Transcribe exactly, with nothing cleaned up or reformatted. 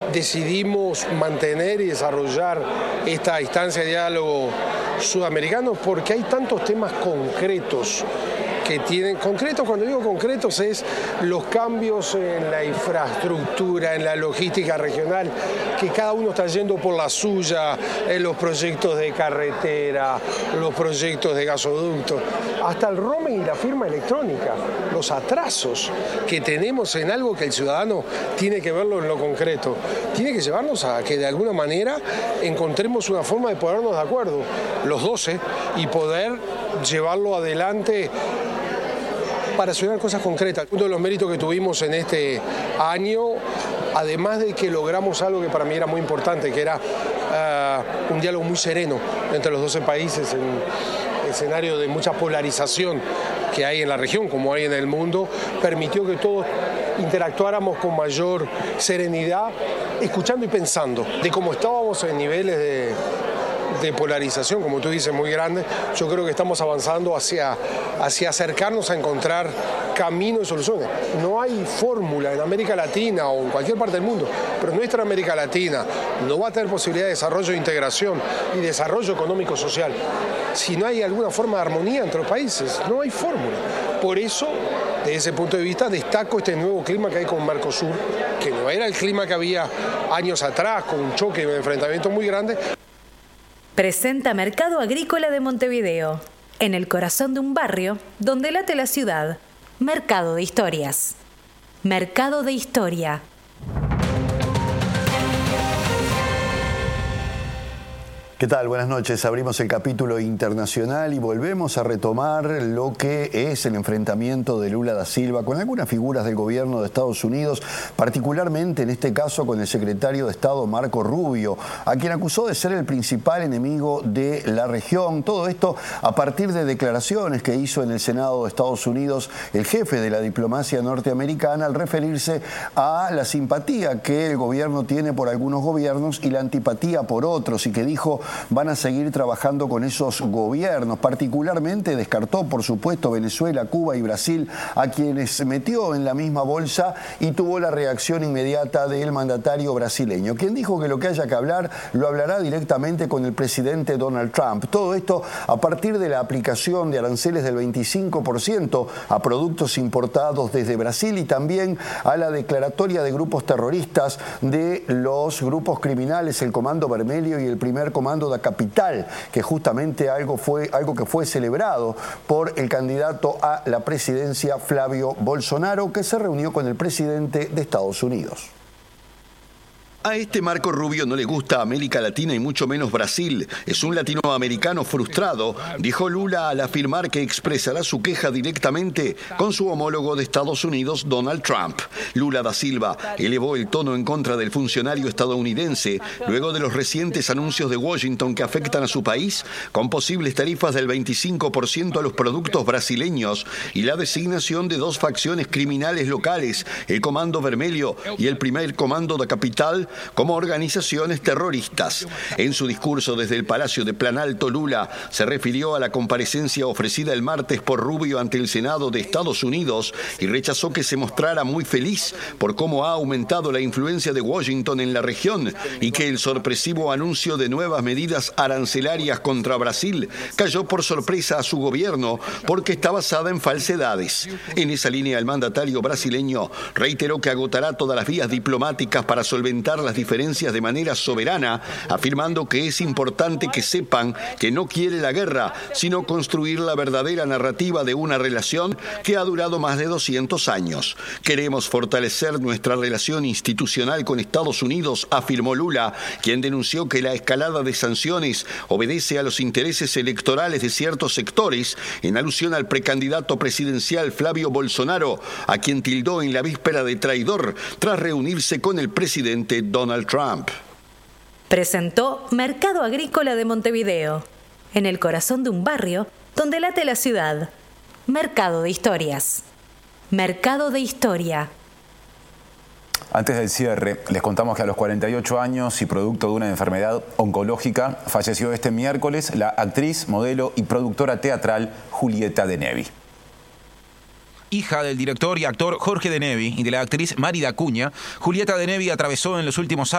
decidimos mantener y desarrollar esta instancia de diálogo sudamericano porque hay tantos temas concretos que tienen, concretos, cuando digo concretos es los cambios en la infraestructura, en la logística regional, que cada uno está yendo por la suya, en los proyectos de carretera, los proyectos de gasoducto, hasta el roaming y la firma electrónica, los atrasos que tenemos en algo que el ciudadano tiene que verlo en lo concreto, tiene que llevarnos a que de alguna manera encontremos una forma de ponernos de acuerdo, los doce, y poder llevarlo adelante para solucionar cosas concretas. Uno de los méritos que tuvimos en este año, además de que logramos algo que para mí era muy importante, que era uh, un diálogo muy sereno entre los doce países en escenario de mucha polarización que hay en la región, como hay en el mundo, permitió que todos interactuáramos con mayor serenidad, escuchando y pensando. De cómo estábamos en niveles de... de polarización, como tú dices, muy grande, yo creo que estamos avanzando hacia, hacia acercarnos a encontrar caminos y soluciones. No hay fórmula en América Latina o en cualquier parte del mundo, pero nuestra América Latina no va a tener posibilidad de desarrollo, de integración y desarrollo económico-social si no hay alguna forma de armonía entre los países. No hay fórmula. Por eso, desde ese punto de vista, destaco este nuevo clima que hay con Mercosur, que no era el clima que había años atrás, con un choque y un enfrentamiento muy grande. Presenta Mercado Agrícola de Montevideo, en el corazón de un barrio donde late la ciudad. Mercado de Historias. Mercado de Historia. ¿Qué tal? Buenas noches. Abrimos el capítulo internacional y volvemos a retomar lo que es el enfrentamiento de Lula da Silva con algunas figuras del gobierno de Estados Unidos, particularmente en este caso con el secretario de Estado Marco Rubio, a quien acusó de ser el principal enemigo de la región. Todo esto a partir de declaraciones que hizo en el Senado de Estados Unidos el jefe de la diplomacia norteamericana al referirse a la simpatía que el gobierno tiene por algunos gobiernos y la antipatía por otros, y que dijo van a seguir trabajando con esos gobiernos. Particularmente descartó, por supuesto, Venezuela, Cuba y Brasil, a quienes metió en la misma bolsa, y tuvo la reacción inmediata del mandatario brasileño, quien dijo que lo que haya que hablar lo hablará directamente con el presidente Donald Trump. Todo esto a partir de la aplicación de aranceles del veinticinco por ciento a productos importados desde Brasil y también a la declaratoria de grupos terroristas de los grupos criminales, el Comando Vermelho y el Primer Comando da Capital, que justamente algo, fue, algo que fue celebrado por el candidato a la presidencia Flavio Bolsonaro, que se reunió con el presidente de Estados Unidos. A este Marco Rubio no le gusta América Latina y mucho menos Brasil. Es un latinoamericano frustrado, dijo Lula al afirmar que expresará su queja directamente con su homólogo de Estados Unidos, Donald Trump. Lula da Silva elevó el tono en contra del funcionario estadounidense luego de los recientes anuncios de Washington que afectan a su país con posibles tarifas del veinticinco por ciento a los productos brasileños y la designación de dos facciones criminales locales, el Comando Vermelho y el Primer Comando da Capital, como organizaciones terroristas. En su discurso desde el Palacio de Planalto, Lula se refirió a la comparecencia ofrecida el martes por Rubio ante el Senado de Estados Unidos y rechazó que se mostrara muy feliz por cómo ha aumentado la influencia de Washington en la región y que el sorpresivo anuncio de nuevas medidas arancelarias contra Brasil cayó por sorpresa a su gobierno porque está basada en falsedades. En esa línea, el mandatario brasileño reiteró que agotará todas las vías diplomáticas para solventar las diferencias de manera soberana, afirmando que es importante que sepan que no quiere la guerra, sino construir la verdadera narrativa de una relación que ha durado más de doscientos años. Queremos fortalecer nuestra relación institucional con Estados Unidos, afirmó Lula, quien denunció que la escalada de sanciones obedece a los intereses electorales de ciertos sectores, en alusión al precandidato presidencial Flavio Bolsonaro, a quien tildó en la víspera de traidor tras reunirse con el presidente Donald Trump. Presentó Mercado Agrícola de Montevideo, en el corazón de un barrio donde late la ciudad. Mercado de Historias. Mercado de Historia. Antes del cierre, les contamos que a los cuarenta y ocho años y producto de una enfermedad oncológica, falleció este miércoles la actriz, modelo y productora teatral Julieta de Nevi. Hija del director y actor Jorge de Nevi y de la actriz Márida Acuña, Julieta de Nevi atravesó en los últimos años